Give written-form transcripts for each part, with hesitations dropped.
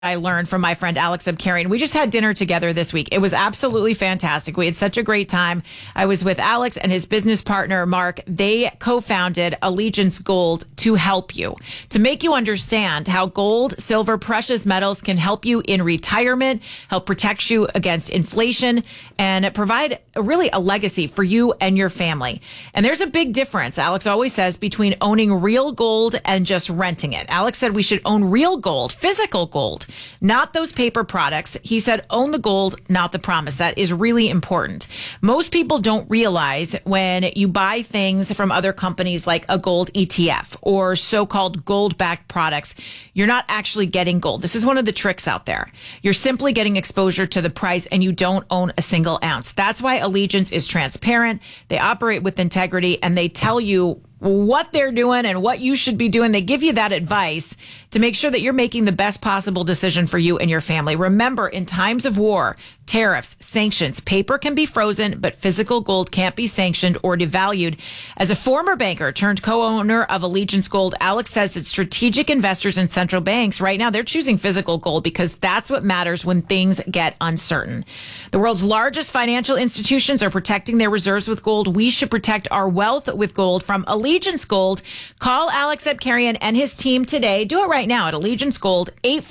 I learned from my friend Alex Abkarian. We just had dinner together this week. It was absolutely fantastic. We had such a great time. I was with Alex and his business partner, Mark. They co-founded Allegiance Gold to help you, to make you understand how gold, silver, precious metals can help you in retirement, help protect you against inflation, and provide really a legacy for you and your family. And there's a big difference, Alex always says, between owning real gold and just renting it. Alex said we should own real gold, physical gold, not those paper products. He said, own the gold, not the promise. That is really important. Most people don't realize when you buy things from other companies like a gold ETF or so-called gold-backed products, you're not actually getting gold. This is one of the tricks out there. You're simply getting exposure to the price and you don't own a single ounce. That's why Allegiance is transparent. They operate with integrity and they tell you what they're doing and what you should be doing. They give you that advice to make sure that you're making the best possible decision for you and your family. Remember, in times of war, tariffs, sanctions, paper can be frozen, but physical gold can't be sanctioned or devalued. As a former banker turned co-owner of Allegiance Gold, Alex says that strategic investors and central banks right now, they're choosing physical gold because that's what matters when things get uncertain. The world's largest financial institutions are protecting their reserves with gold. We should protect our wealth with gold from Allegiance Gold. Call Alex Abkarian and his team today. Do it right now at Allegiance Gold,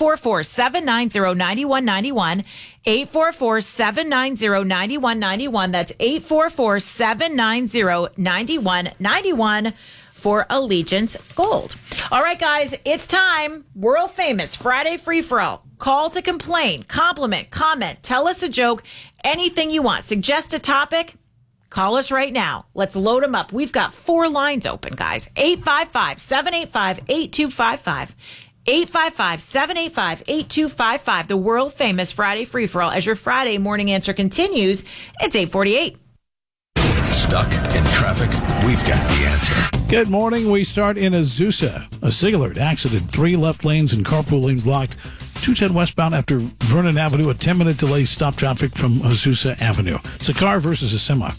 844-790-9191. 844-790-9191. That's 844-790-9191 for Allegiance Gold. All right, guys, it's time. World famous Friday free-for-all. Call to complain, compliment, comment, tell us a joke, anything you want. Suggest a topic. Call us right now. Let's load them up. We've got 4 lines open, guys. 855-785-8255. 855-785-8255. The world famous Friday free-for-all. As your Friday morning answer continues, it's 8:48. Stuck in traffic? We've got the answer. Good morning. We start in Azusa. A singular accident. 3 left lanes and carpool lane blocked. 210 westbound after Vernon Avenue. A 10-minute delay. Stop traffic from Azusa Avenue. It's a car versus a semi.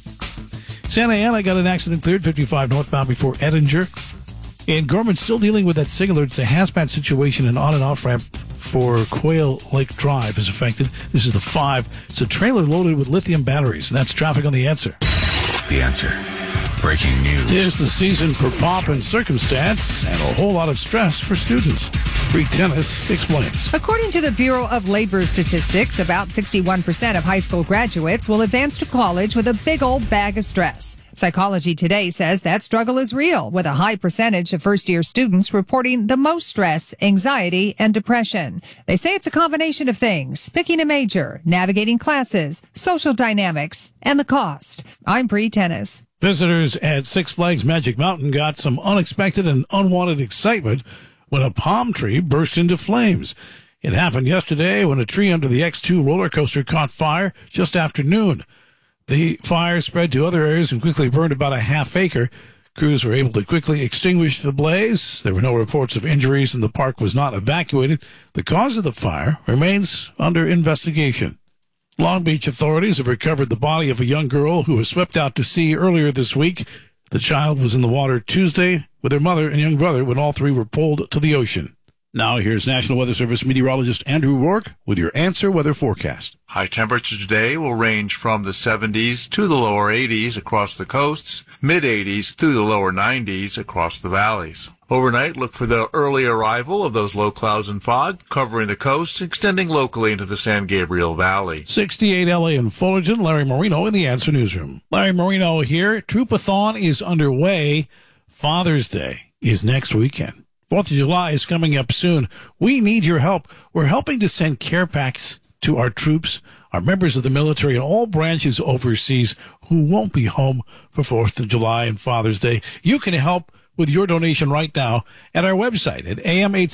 Santa Ana got an accident cleared. 55 northbound before Edinger. And Gorman still dealing with that singular. It's a hazmat situation. An on and off ramp for Quail Lake Drive is affected. This is the 5. It's a trailer loaded with lithium batteries. And that's traffic on the answer. The answer. Breaking news. Tis the season for pomp and circumstance and a whole lot of stress for students. Free Tennis explains. According to the Bureau of Labor Statistics, about 61% of high school graduates will advance to college with a big old bag of stress. Psychology Today says that struggle is real, with a high percentage of first-year students reporting the most stress, anxiety, and depression. They say it's a combination of things: picking a major, navigating classes, social dynamics, and the cost. I'm Bree Tennis. Visitors at Six Flags Magic Mountain got some unexpected and unwanted excitement when a palm tree burst into flames. It happened yesterday when a tree under the X2 roller coaster caught fire just after noon. The fire spread to other areas and quickly burned about a half acre. Crews were able to quickly extinguish the blaze. There were no reports of injuries and the park was not evacuated. The cause of the fire remains under investigation. Long Beach authorities have recovered the body of a young girl who was swept out to sea earlier this week. The child was in the water Tuesday with her mother and young brother when all 3 were pulled to the ocean. Now here's National Weather Service meteorologist Andrew Rourke with your Answer Weather forecast. High temperature today will range from the 70s to the lower 80s across the coasts, mid-80s through the lower 90s across the valleys. Overnight, look for the early arrival of those low clouds and fog covering the coast, extending locally into the San Gabriel Valley. 68 LA and Fullerton. Larry Marino in the Answer Newsroom. Larry Marino here. Troopathon is underway. Father's Day is next weekend. 4th of July is coming up soon. We need your help. We're helping to send care packs to our troops, our members of the military, and all branches overseas who won't be home for 4th of July and Father's Day. You can help with your donation right now at our website at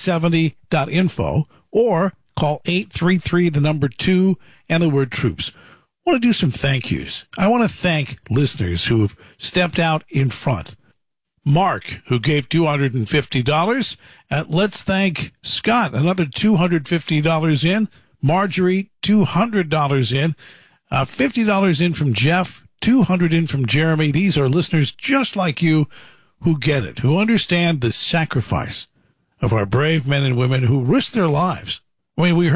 am870.info or call 833-2 and the word troops. I want to do some thank yous. I want to thank listeners who have stepped out in front. Mark, who gave $250. Let's thank Scott, another $250 in. Marjorie, $200 in. $50 in from Jeff, $200 in from Jeremy. These are listeners just like you who get it, who understand the sacrifice of our brave men and women who risk their lives I mean, we